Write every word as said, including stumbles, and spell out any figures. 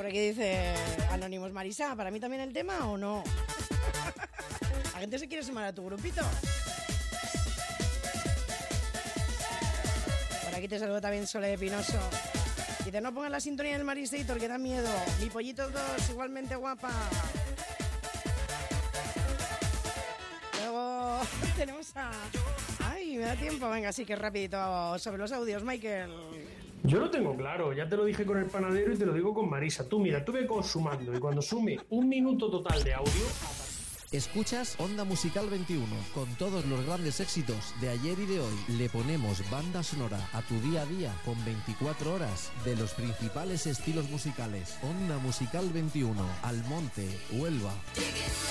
por aquí dice Anónimos Marisa, ¿para mí también el tema o no? La gente se quiere sumar a tu grupito. Por aquí te saludo también Sole Pinoso. Dice, no pongan la sintonía del Marisator, que da miedo. Mi pollito dos, igualmente guapa. Luego tenemos a... Ay, me da tiempo. Venga, sí, que rapidito sobre los audios, Michael. Yo lo tengo claro, ya te lo dije con el panadero y te lo digo con Marisa. Tú mira, tú ve consumando y cuando sume un minuto total de audio... Escuchas Onda Musical veintiuno, con todos los grandes éxitos de ayer y de hoy. Le ponemos banda sonora a tu día a día con veinticuatro horas de los principales estilos musicales. Onda Musical veintiuno, Almonte, Huelva.